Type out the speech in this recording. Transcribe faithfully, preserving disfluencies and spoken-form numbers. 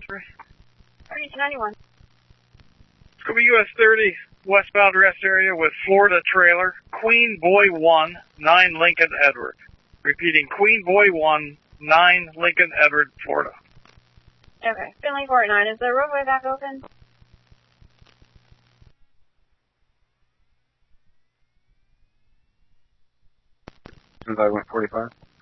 three. thirty-two ninety-one. It's going to be U S thirty, westbound rest area with Florida trailer, Queen Boy one, nine Lincoln Edward. Repeating, Queen Boy one, nine Lincoln Edward, Florida. Okay, Finley four eight nine, is the roadway back open? Since I went forty-five.